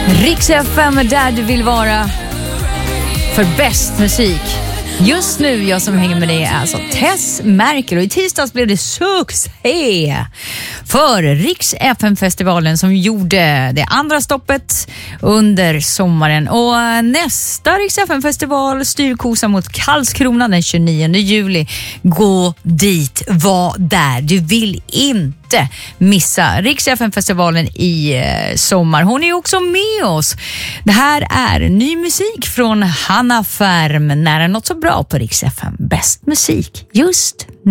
Rix FM är där du vill vara för bäst musik. Just nu, jag som hänger med dig är alltså Tess Merkel, och i tisdags blev det succé för Rix FM-festivalen som gjorde det andra stoppet under sommaren. Och nästa Rix FM-festival, Styrkosa mot Karlskrona den 29 juli. Gå dit, var där. Du vill inte missa Rix FM-festivalen i sommar. Hon är också med oss. Det här är ny musik från Hanna Färm. När är något så bra på Rix FM? Bäst musik just nu.